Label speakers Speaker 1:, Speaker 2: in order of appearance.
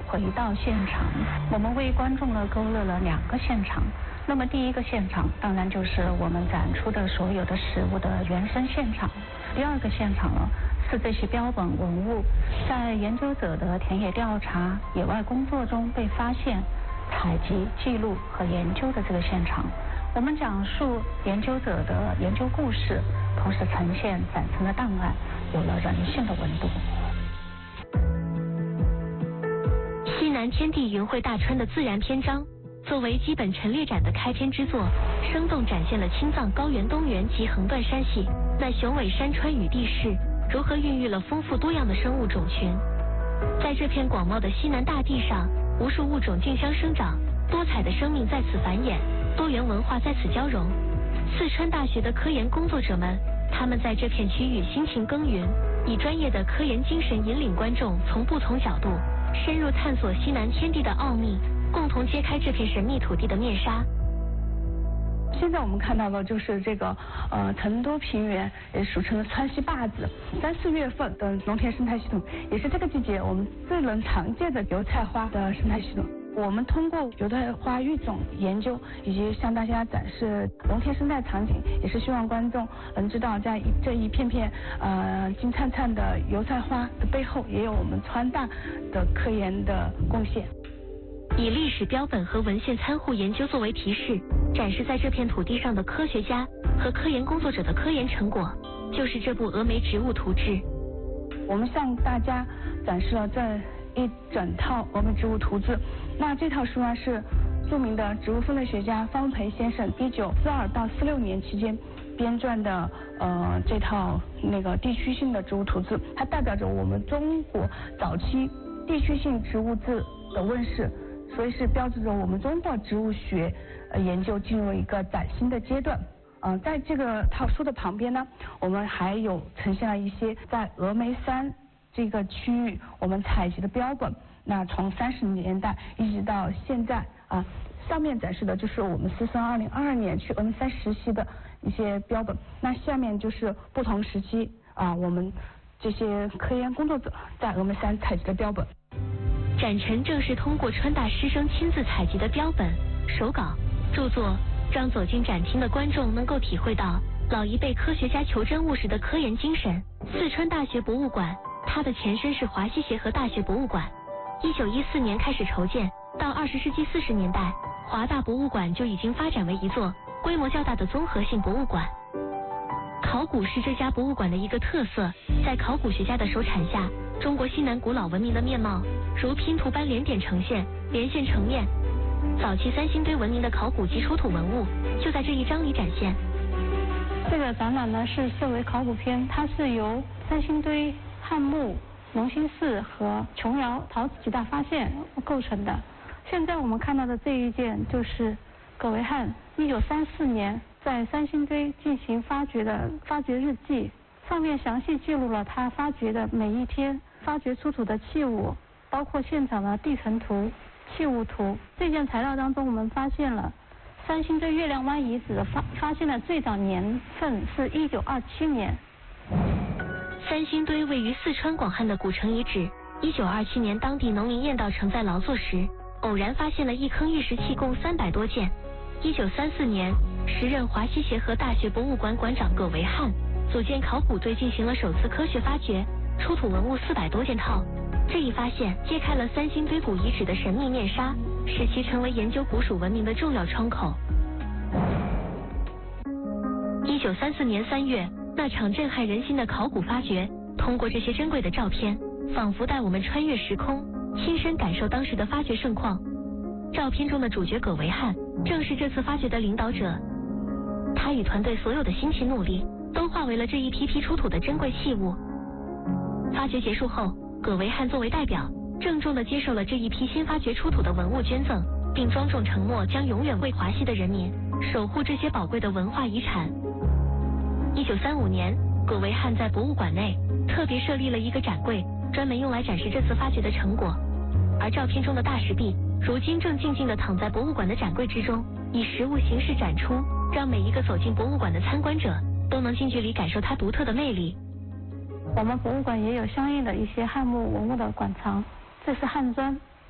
Speaker 1: 回到现场，我们为观众呢勾勒了2个现场。那么第一个现场当然就是我们展出的所有的食物的原生现场，第2个现场呢是这些标本文物在研究者的田野调查、野外工作中被发现、采集、记录和研究的这个现场。我们讲述研究者的研究故事，同时呈现展陈的档案，有了人性的温度。
Speaker 2: 西南天地云绘大川的自然篇章，作为基本陈列展的开篇之作，生动展现了青藏高原东缘及横断山系那雄伟山川与地势如何孕育了丰富多样的生物种群。在这片广袤的西南大地上，无数物种竞相生长，多彩的生命在此繁衍，多元文化在此交融。四川大学的科研工作者们，他们在这片区域辛勤耕耘，以专业的科研精神引领观众从不同角度深入探索西南天地的奥秘，共同揭开这片神秘土地的面纱。
Speaker 1: 现在我们看到的就是这个成都平原，也俗称的川西坝子，3、4月份的农田生态系统，也是这个季节我们最能常见的油菜花的生态系统。我们通过油菜花育种研究以及向大家展示农田生态场景，也是希望观众能知道在这一片片金灿灿的油菜花的背后，也有我们川大的科研的贡献。
Speaker 2: 以历史标本和文献参互研究作为提示，展示在这片土地上的科学家和科研工作者的科研成果，就是这部峨眉植物图志。
Speaker 1: 我们向大家展示了这一整套峨眉植物图志。那这套书呢是著名的植物分类学家方文培先生1942到46年期间编撰的这套地区性的植物图志，它代表着我们中国早期地区性植物志的问世，所以是标志着我们中国植物学研究进入一个崭新的阶段。在这个套书的旁边呢，我们还有呈现了一些在峨眉山这个区域我们采集的标本，那从30年代一直到现在上面展示的就是我们师生2022年去峨眉山实习的一些标本，那下面就是不同时期我们这些科研工作者在峨眉山采集的标本。
Speaker 2: 展陈正是通过川大师生亲自采集的标本、手稿、著作，让走进展厅的观众能够体会到老一辈科学家求真务实的科研精神。四川大学博物馆，它的前身是华西协和大学博物馆，1914年开始筹建，到20世纪40年代，华大博物馆就已经发展为一座规模较大的综合性博物馆。考古是这家博物馆的一个特色，在考古学家的手产下，中国西南古老文明的面貌如拼图般连点呈现，连线成面。早期三星堆文明的考古及出土文物就在这一章里展现。
Speaker 1: 这个展览呢是设为考古篇，它是由三星堆、汉墓、隆兴寺和琼瑶陶瓷几大发现构成的。现在我们看到的这一件就是葛维汉1934年在三星堆进行发掘的发掘日记，上面详细记录了他发掘的每一天发掘出土的器物，包括现场的地层图、器物图。这件材料当中，我们发现了三星堆月亮湾遗址的发现的最早年份是1927年。
Speaker 2: 三星堆位于四川广汉的古城遗址。1927年，当地农民晏道成在劳作时，偶然发现了一坑玉石器，共300多件。1934年，时任华西协和大学博物馆馆长葛维汉组建考古队进行了首次科学发掘，出土文物400多件套。这一发现揭开了三星堆古遗址的神秘面纱，使其成为研究古蜀文明的重要窗口。1934年3月，那场震撼人心的考古发掘，通过这些珍贵的照片，仿佛带我们穿越时空，亲身感受当时的发掘盛况。照片中的主角葛维汉正是这次发掘的领导者，他与团队所有的辛勤努力都化为了这一批批出土的珍贵器物。发掘结束后，葛维汉作为代表，郑重地接受了这一批新发掘出土的文物捐赠，并庄重承诺将永远为华西的人民守护这些宝贵的文化遗产。1935年，葛维汉在博物馆内特别设立了一个展柜，专门用来展示这次发掘的成果。而照片中的大石壁，如今正静静地躺在博物馆的展柜之中，以实物形式展出，让每一个走进博物馆的参观者都能近距离感受它独特的魅力。我们博物馆也有相应的一些汉墓文物的馆藏，这是汉砖，